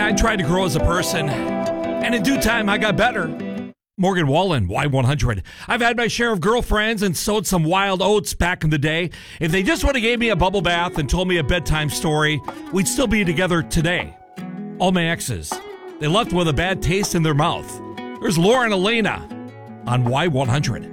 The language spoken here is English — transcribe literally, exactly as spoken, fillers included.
Yeah, I tried to grow as a person, and in due time, I got better. Morgan Wallen, Y one hundred. I've had my share of girlfriends and sowed some wild oats back in the day. If they just would have gave me a bubble bath and told me a bedtime story, we'd still be together today. All my exes, they left with a bad taste in their mouth. There's Lauren Elena on Y one hundred.